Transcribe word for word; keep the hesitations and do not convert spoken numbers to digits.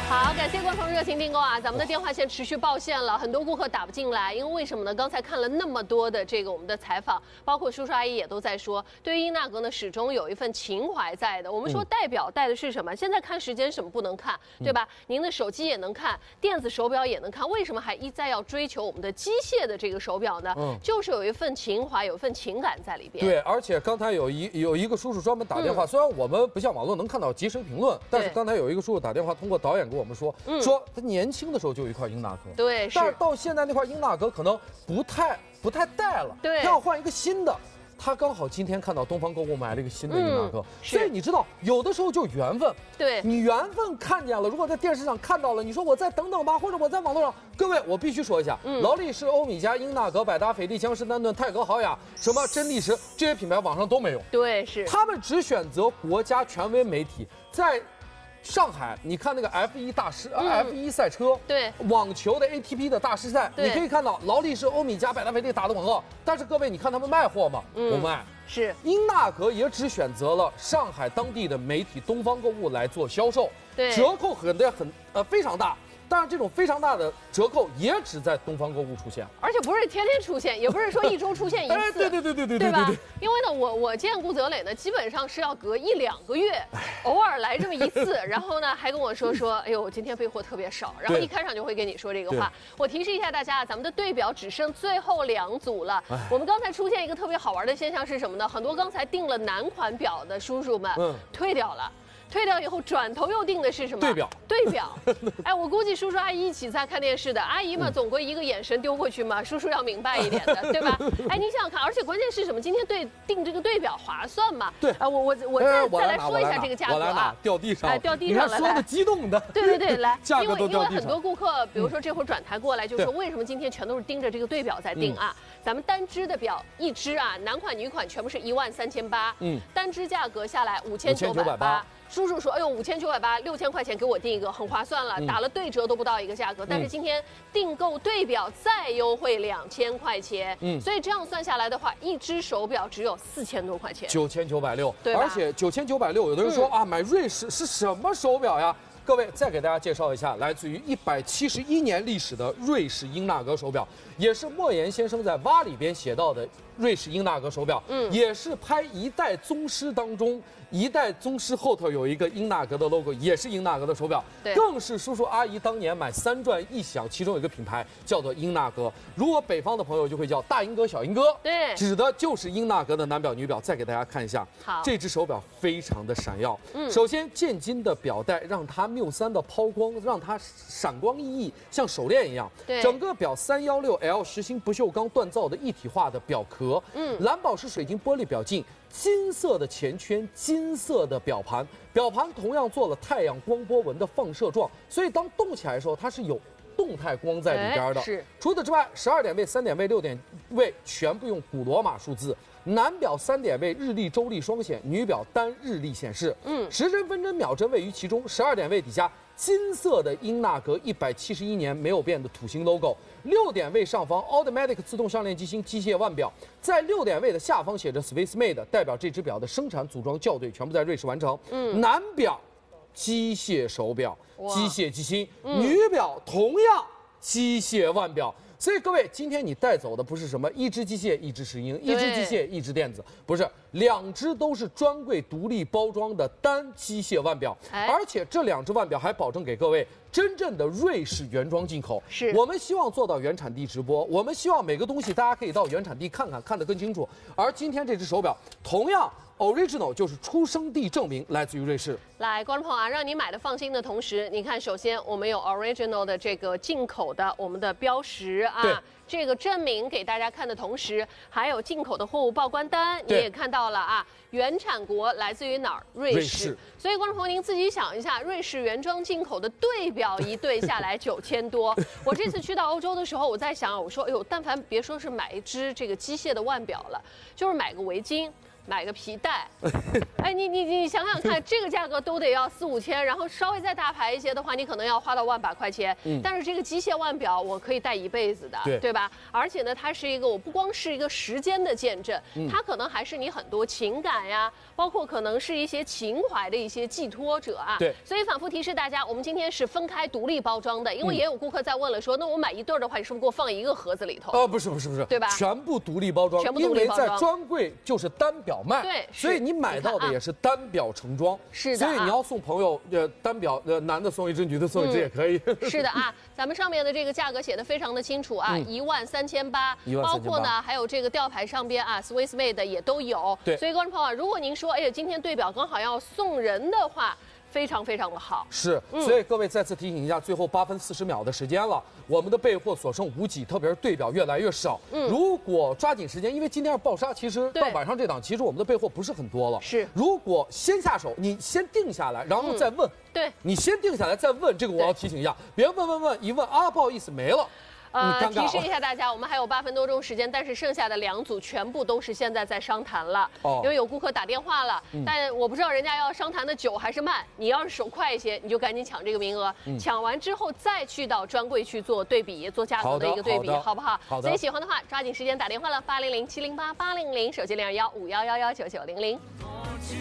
好，感谢观众热情订购啊！咱们的电话线持续爆线了，很多顾客打不进来，因为为什么呢？刚才看了那么多的这个我们的采访，包括叔叔阿姨也都在说，对于英纳格呢，始终有一份情怀在的。我们说代表带的是什么？现在看时间什么不能看，对吧？您的手机也能看，电子手表也能看，为什么还一再要追求我们的机械的这个手表呢？嗯，就是有一份情怀，有一份情感在里边。 对，而且刚才有一有一个叔叔专门打电话，嗯、虽然我们不像网络能看到即时评论，但是刚才有一个叔叔打电话，通过导演给我们说，嗯、说他年轻的时候就有一块英纳格， 对， 但是到现在那块英纳格可能不太不太带了， 对， 他要换一个新的。他刚好今天看到东方购物买了一个新的英纳格，嗯、所以你知道，有的时候就缘分。 对， 你缘分看见了，如果在电视上看到了，你说我再等等吧，或者我在网络上，各位，我必须说一下，嗯、劳力士、欧米茄、英纳格、百达翡丽、江诗丹顿、泰格豪雅、什么真力时这些品牌网上都没有。 对，是他们只选择国家权威媒体在。上海，你看那个 F 一 大师、嗯、F 一 赛车， 对， 网球的 A T P 的大师赛，你可以看到劳力士、欧米茄、百达翡丽打的广告。但是各位，你看他们卖货吗？嗯、不卖。 是英纳格也只选择了上海当地的媒体东方购物来做销售， 对， 折扣很的很呃非常大。当然，这种非常大的折扣也只在东方购物出现， 而且不是天天出现，也不是说一周出现一次， 哎，对对对对对对吧？因为呢，我我见顾泽磊呢，基本上是要隔一两个月，偶尔来这么一次，然后呢还跟我说说，哎呦，我今天备货特别少，然后一开场就会跟你说这个话。我提示一下大家，咱们的对表只剩最后两组了。我们刚才出现一个特别好玩的现象是什么呢？很多刚才订了男款表的叔叔们，嗯，退掉了。退掉以后，转头又定的是什么？ 对表， 对表。哎，我估计叔叔阿姨一起在看电视的，阿姨嘛，总归一个眼神丢过去嘛，叔叔要明白一点的，对吧？哎，你想想看，而且关键是什么？今天对定这个对表划算嘛？ 对， 啊，我我我再再来说一下这个价格啊， 掉地上， 哎，掉地上了， 说的激动的。 对对对，来， 价格都掉地上。 因为因为很多顾客，比如说这会儿转台过来，就说为什么今天全都是盯着这个对表在定啊？咱们单只的表一只啊，男款女款全部是一万三千八，嗯，单只价格下来五千九百八。叔叔说：“哎呦，五千九百八，六千块钱给我订一个，很划算了，打了对折都不到一个价格。但是今天订购对表再优惠两千块钱，嗯，所以这样算下来的话，一只手表只有四千多块钱， 九千九百六， 对吧？ 而且九千九百六，有的人说啊，买瑞士是什么手表呀？”各位，再给大家介绍一下，来自于一百七十一年历史的瑞士英纳格手表，也是莫言先生在蛙里边写到的瑞士英纳格手表，嗯，也是拍《一代宗师》当中，一代宗师后头有一个英纳格的 logo， 也是英纳格的手表， 对， 更是叔叔阿姨当年买三转一响，其中有一个品牌叫做英纳格，如果北方的朋友就会叫大英哥、小英哥， 对， 指的就是英纳格的男表、女表。再给大家看一下， 好， 这只手表非常的闪耀，嗯，首先渐金的表带让它缪三的抛光，让它闪光熠熠，像手链一样。 对， 整个表三一六 L 实心不锈钢锻造的一体化的表壳，嗯，蓝宝石水晶玻璃表镜，金色的前圈，金色的表盘，表盘同样做了太阳光波纹的放射状，所以当动起来的时候，它是有动态光在里边的。 是。除此之外，十二点位、三点位、六点位全部用古罗马数字。男表三点位日历、周历双显，女表单日历显示。嗯，时针、分针、秒针位于其中。十二点位底下金色的英纳格一百七十一年没有变的土星 logo。六点位上方 Automatic 自动上链机芯机械腕表，在六点位的下方写着 Swiss Made， 代表这只表的生产、组装、校对全部在瑞士完成。嗯，男表机械手表，机械机芯；嗯、女表同样机械腕表。所以各位，今天你带走的不是什么一只机械一只石英，一只机械一只电子，不是，两只都是专柜独立包装的单机械腕表，哎、而且这两只腕表还保证给各位真正的瑞士原装进口。 是我们希望做到原产地直播，我们希望每个东西大家可以到原产地看看，看得更清楚。而今天这只手表同样。Original 就是出生地证明，来自于瑞士。 来，观众朋友啊，让你买的放心的同时，你看，首先我们有 Original 的这个进口的我们的标识啊，这个证明给大家看的同时，还有进口的货物报关单，你也看到了啊，原产国来自于哪儿？瑞士。瑞士所以，观众朋友您自己想一下，瑞士原装进口的对表一对下来九千多。我这次去到欧洲的时候，我在想，我说，哎呦，但凡别说是买一只这个机械的腕表了，就是买个围巾。 买个皮带。哎，你你你想想看，这个价格都得要四五千，然后稍微再大牌一些的话，你可能要花到万把块钱。嗯，但是这个机械腕表我可以戴一辈子的， 对对吧？而且呢，它是一个我不光是一个时间的见证，嗯、它可能还是你很多情感呀，包括可能是一些情怀的一些寄托者啊。 对， 所以反复提示大家，我们今天是分开独立包装的，因为也有顾客在问了说，说那我买一对的话，你是不是给我放一个盒子里头？ 哦，不是不是不是， 对吧？ 全部独立包装， 全部独立包装， 因为在专柜就是单表卖， 对， 所以你买到的也是单表成装。 是的、啊， 所以你要送朋友，呃，单表，呃，男的送一只，女的送一只也可以。 嗯、是的啊，咱们上面的这个价格写的非常的清楚啊，一万三千八，包括呢还有这个吊牌上边啊 ，Swiss Made 也都有。 对， 所以观众朋友，如果您说，哎呀，今天对表刚好要送人的话。非常非常的好， 是，所以各位再次提醒一下，最后八分四十秒的时间了，我们的备货所剩无几，特别是对表越来越少。嗯，如果抓紧时间，因为今天是暴杀，其实到晚上这档，其实我们的备货不是很多了。 是， 如果先下手，你先定下来，然后再问。 嗯、对， 你先定下来再问，这个我要提醒一下，别问问问一问啊，不好意思没了。 呃，提示一下大家，我们还有八分多钟时间，但是剩下的两组全部都是现在在商谈了。哦，因为有顾客打电话了，嗯、但我不知道人家要商谈的久还是慢。你要是手快一些，你就赶紧抢这个名额，嗯、抢完之后再去到专柜去做对比，做价格的一个对比，好不好？ 好的。 所以喜欢的话，抓紧时间打电话了，八零零七零八八零零，手机零二幺五幺幺幺九九零零。